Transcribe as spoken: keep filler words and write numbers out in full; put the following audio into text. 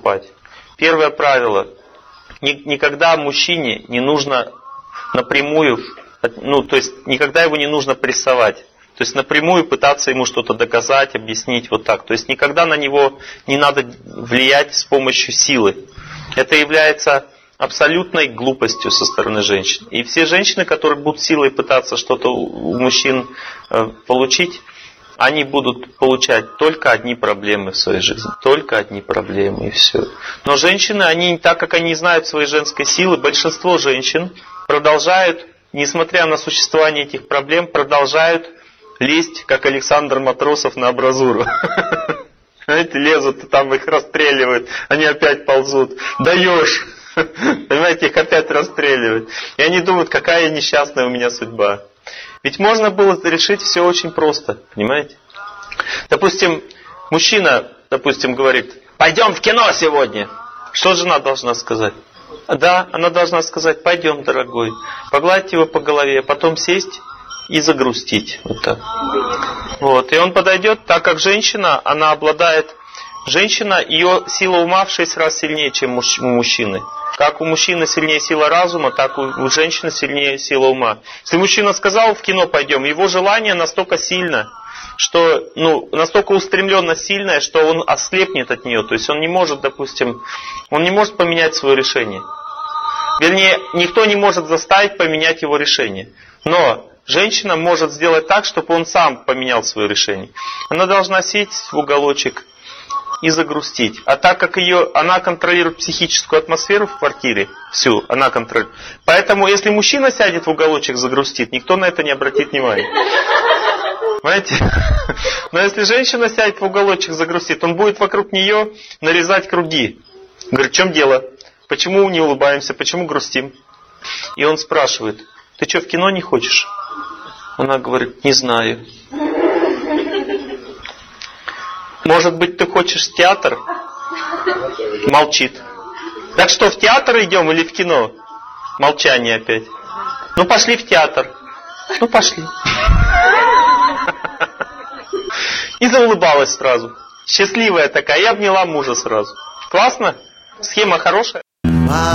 поступать. Первое правило. Никогда мужчине не нужно напрямую, ну, то есть никогда его не нужно прессовать. То есть напрямую пытаться ему что-то доказать, объяснить вот так. То есть никогда на него не надо влиять с помощью силы. Это является абсолютной глупостью со стороны женщин. И все женщины, которые будут силой пытаться что-то у мужчин получить, они будут получать только одни проблемы в своей жизни. Только одни проблемы и все. Но женщины, они, так как они знают своей женской силы, большинство женщин продолжают, несмотря на существование этих проблем, продолжают лезть, как Александр Матросов, на абразуру. Знаете, лезут, и там их расстреливают, они опять ползут. Даешь! Понимаете, их опять расстреливают. И они думают, какая несчастная у меня судьба. Ведь можно было решить все очень просто, понимаете? Допустим, мужчина, допустим, говорит, пойдем в кино сегодня. Что жена должна сказать? Да, она должна сказать, пойдем, дорогой. Погладить его по голове, потом сесть и загрустить. Вот так. Вот. И он подойдет, так как женщина, она обладает... Женщина, ее сила ума в шесть раз сильнее, чем у мужчины. Как у мужчины сильнее сила разума, так у женщины сильнее сила ума. Если мужчина сказал, в кино пойдем, его желание настолько сильно, что, ну, настолько устремленно сильное, что он ослепнет от нее. То есть он не может, допустим, он не может поменять свое решение. Вернее, никто не может заставить поменять его решение. Но женщина может сделать так, чтобы он сам поменял свое решение. Она должна сесть в уголочек и загрустить. А так как ее, она контролирует психическую атмосферу в квартире, всю, она контролирует. Поэтому, если мужчина сядет в уголочек, загрустит, никто на это не обратит внимания. Понимаете? Но если женщина сядет в уголочек, загрустит, он будет вокруг нее нарезать круги. Говорит, в чем дело? Почему не улыбаемся? Почему грустим? И он спрашивает, ты что, в кино не хочешь? Она говорит, не знаю. Может быть, ты хочешь в театр? Молчит. Так что, в театр идем или в кино? Молчание опять. Ну, пошли в театр. Ну, пошли. И заулыбалась сразу. Счастливая такая. Я обняла мужа сразу. Классно? Схема хорошая?